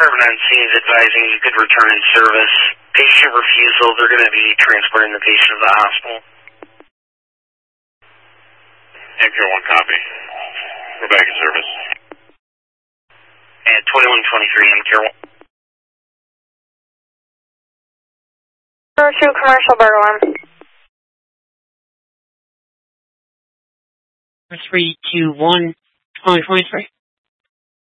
Department on scene is advising you could return in service. Patient refusal, they're going to be transporting the patient to the hospital. MCR 1 copy. We're back in service. And 2123 MCR 1. 2 commercial bird alarm. 321 2023.